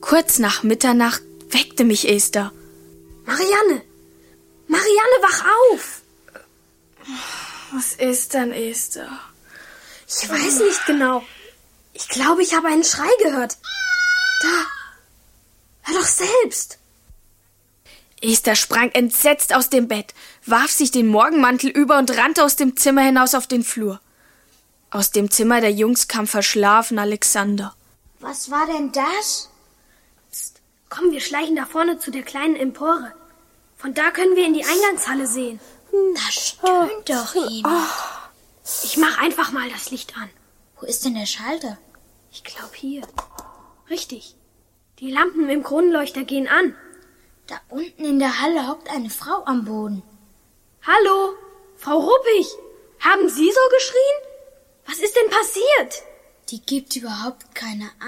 Kurz nach Mitternacht weckte mich Esther. Marianne, wach auf! Was ist denn, Esther? Ich weiß nicht genau. Ich glaube, ich habe einen Schrei gehört. Da, hör doch selbst. Esther sprang entsetzt aus dem Bett, warf sich den Morgenmantel über und rannte aus dem Zimmer hinaus auf den Flur. Aus dem Zimmer der Jungs kam verschlafen Alexander. Was war denn das? Psst, komm, wir schleichen da vorne zu der kleinen Empore. Von da können wir in die Eingangshalle sehen. Da stöhnt doch jemand. Ich mach einfach mal das Licht an. Wo ist denn der Schalter? Ich glaube hier. Richtig. Die Lampen im Kronleuchter gehen an. Da unten in der Halle hockt eine Frau am Boden. Hallo, Frau Ruppig. Haben Sie so geschrien? Was ist denn passiert? Die gibt überhaupt keine